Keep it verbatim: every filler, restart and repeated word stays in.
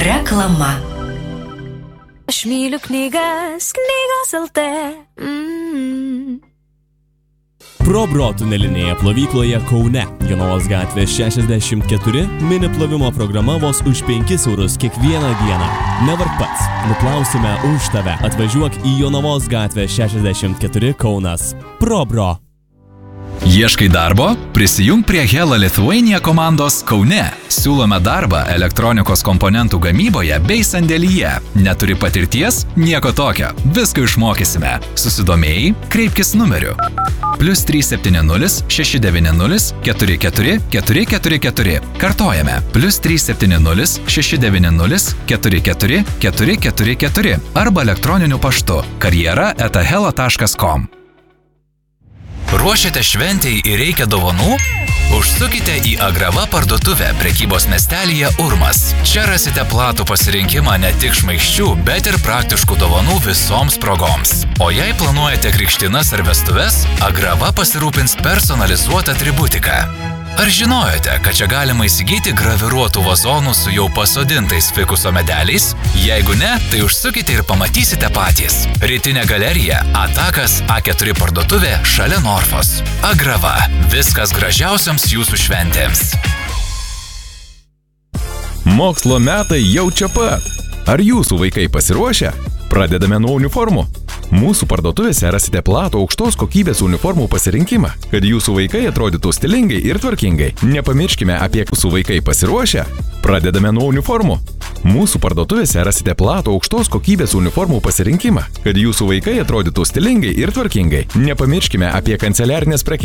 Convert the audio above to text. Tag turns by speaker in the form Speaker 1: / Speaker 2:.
Speaker 1: Reklama.
Speaker 2: Aš myliu knygas, knygos L T. Mm.
Speaker 3: ProBro tunelinėje plovykloje Kaune, Jonavos gatvė šešiasdešimt keturi, mini plovimo programa vos už penkis eurus kiekvieną dieną. Nevark pats, nuplausime už tave. Atvažiuok į Jonavos gatvę šešiasdešimt keturi Kaunas. ProBro.
Speaker 4: Ieškai darbo? Prisijung prie Hella Lithuania komandos Kaune. Siūlome darbą elektronikos komponentų gamyboje bei sandėlyje. Neturi patirties? Nieko tokio. Viską išmokysime. Susidomėjai? Kreipkis numeriu. Plius trys septyni nulis šeši devyni nulis keturi keturi keturi keturi keturi. Kartojame. Plius trys septyni nulis šeši devyni nulis keturi keturi keturi keturi keturi. Arba elektroniniu paštu karjera eta hella taškas com. Ruošiate šventei ir reikia dovanų? Užsukite į Agrava parduotuvę prekybos miestelyje Urmas. Čia rasite platų pasirinkimą ne tik šmaikščių, bet ir praktiškų dovanų visoms progoms. O jei planuojate krikštynas ar vestuves, Agrava pasirūpins personalizuotą atributiką. Ar žinojote, kad čia galima įsigyti graviruotų vazonų su jau pasodintais fikuso medeliais? Jeigu ne, tai užsukite ir pamatysite patys. Rytinė galerija, Atakas A keturi parduotuvė šalia Norfos. Agrava. Viskas gražiausiams jūsų šventėms.
Speaker 5: Mokslo metai jau čia pat. Ar jūsų vaikai pasiruošę? Pradedame nuo uniformų. Mūsų parduotuvėse rasite platų aukštos kokybės uniformų pasirinkimą, kad jūsų vaikai atrodytų stilingai ir tvarkingai. Nepamirškime apie jūsų vaikai pasiruošę. Pradedame nuo uniformų. Mūsų parduotuvėse rasite platų aukštos kokybės uniformų pasirinkimą, kad jūsų vaikai atrodytų stilingai ir tvarkingai. Nepamirškime apie kanceliarinės prekes.